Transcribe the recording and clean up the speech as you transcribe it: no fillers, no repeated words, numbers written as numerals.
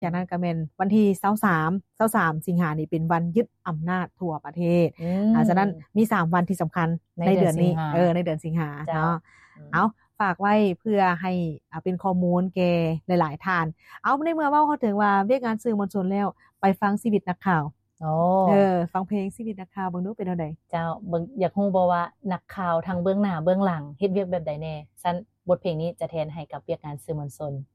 จากนั้นก็เป็นวันที่23สิงหานี่เป็นวันยึดอำนาจทั่วประเทศฉะนั้นมี3วันที่สำคัญในเดือนนี้ในเดือนสิงหาเนาะเอาฝากไว้เพื่อให้เป็นข้อมูลแก่หลายๆท่านเอาในเมื่อว่าเขาถึงว่าเรียกงานสื่อมวลชนแล้วไปฟังชีวิตนักข่าวฟังเพลงชีวิตนักข่าวเบิ่งดูเป็นจังได๋เจ้าเบิ่งอยากฮู้บ่ว่านักข่าวทั้งเบื้องหน้าเบื้องหลังเฮ็ดเวียกแบบใดแน่ซั่นบทเพลงนี้จะแทนให้กับเวียกงานสื่อมวลชน